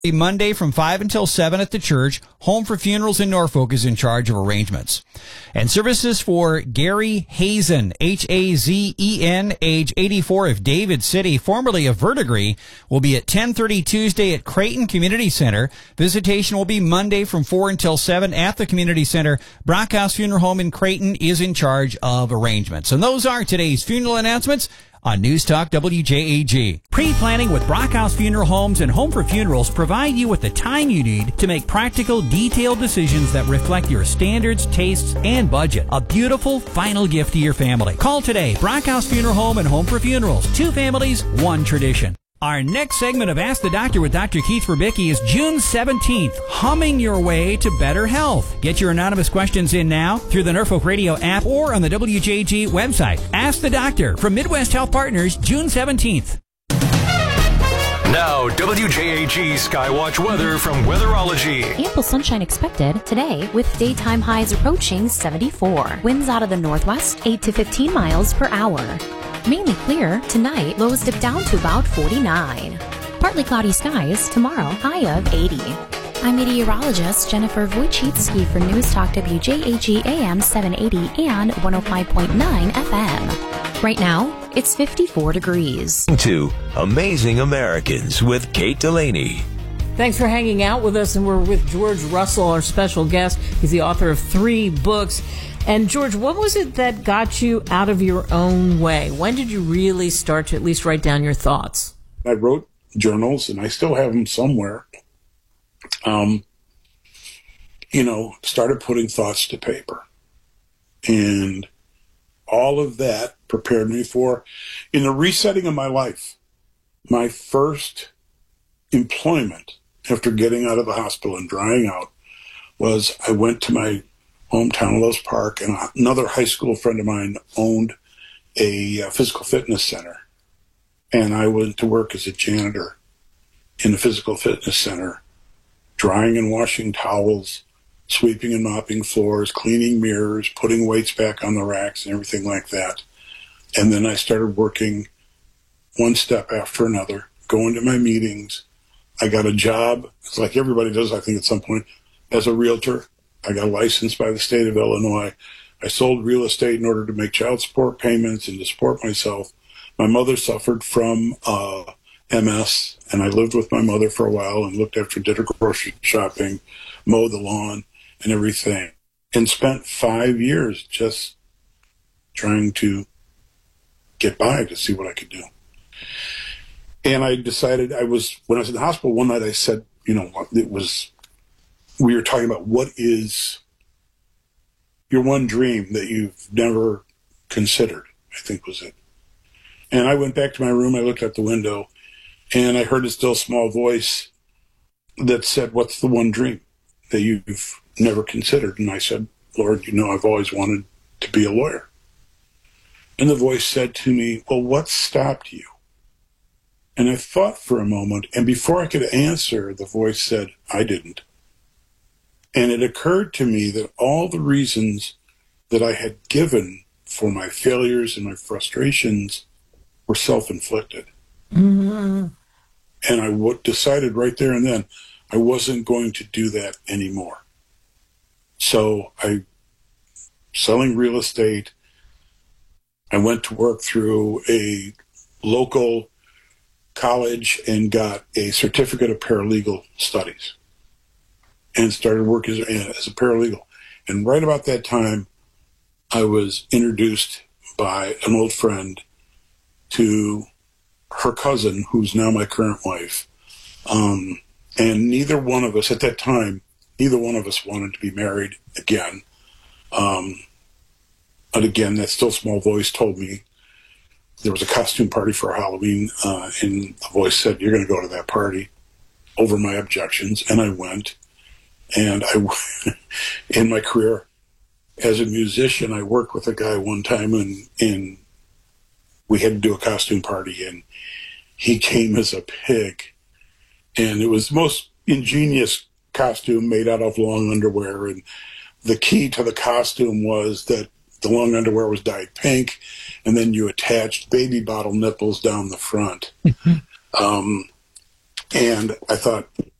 Monday from 5 until 7 at the church. Home for Funerals in Norfolk is in charge of arrangements. And services for Gary Hazen, Hazen, age 84 of David City, formerly of Verdigris, will be at 10:30 Tuesday at Creighton Community Center. Visitation will be Monday from 4 until 7 at the Community Center. Brockhouse Funeral Home in Creighton is in charge of arrangements. And those are today's funeral announcements on News Talk WJAG. Pre-planning with Brockhouse Funeral Homes and Home for Funerals provide you with the time you need to make practical, detailed decisions that reflect your standards, tastes, and budget. A beautiful final gift to your family. Call today. Brockhouse Funeral Home and Home for Funerals. 2 families, 1 tradition. Our next segment of Ask the Doctor with Dr. Keith Verbicki is June 17th, humming your way to better health. Get your anonymous questions in now through the Norfolk Radio app or on the WJG website. Ask the Doctor from Midwest Health Partners, June 17th. Now, WJAG Skywatch weather from Weatherology. Ample sunshine expected today with daytime highs approaching 74. Winds out of the northwest, 8 to 15 miles per hour. Mainly clear tonight, lows dip down to about 49. Partly cloudy skies tomorrow, high of 80. I'm meteorologist Jennifer Wojcicki for News Talk WJAG AM 780 and 105.9 FM. Right now, it's 54 degrees. To Amazing Americans with Kate Delaney. Thanks for hanging out with us, and we're with George Russell, our special guest. He's the author of 3 books. And George, what was it that got you out of your own way? When did you really start to at least write down your thoughts? I wrote journals, and I still have them somewhere. Started putting thoughts to paper. And all of that prepared me for, in the resetting of my life, my first employment after getting out of the hospital and drying out was I went to my hometown, Lowe's Park, and another high school friend of mine owned a physical fitness center. And I went to work as a janitor in the physical fitness center, drying and washing towels, sweeping and mopping floors, cleaning mirrors, putting weights back on the racks and everything like that. And then I started working one step after another, going to my meetings. I got a job, it's like everybody does, I think, at some point, as a realtor. I got licensed by the state of Illinois. I sold real estate in order to make child support payments and to support myself. My mother suffered from MS, and I lived with my mother for a while and did her grocery shopping, mowed the lawn and everything, and spent 5 years just trying to get by to see what I could do. And I decided when I was in the hospital one night, I said, we were talking about what is your one dream that you've never considered, I think was it. And I went back to my room, I looked out the window, and I heard a still small voice that said, what's the one dream that you've never considered? And I said, Lord, I've always wanted to be a lawyer. And the voice said to me, well, what stopped you? And I thought for a moment, and before I could answer, the voice said, I didn't. And it occurred to me that all the reasons that I had given for my failures and my frustrations were self-inflicted. Mm-hmm. And I decided right there and then I wasn't going to do that anymore. So selling real estate, I went to work through a local college and got a certificate of paralegal studies and started working as a paralegal. And right about that time, I was introduced by an old friend to her cousin, who's now my current wife. And neither one of us, at that time, wanted to be married again. But again, that still small voice told me there was a costume party for Halloween, and the voice said, you're going to go to that party, over my objections. And I went. And in my career as a musician, I worked with a guy one time, and we had to do a costume party, and he came as a pig. And it was the most ingenious costume made out of long underwear. And the key to the costume was that the long underwear was dyed pink, and then you attached baby bottle nipples down the front. And I thought,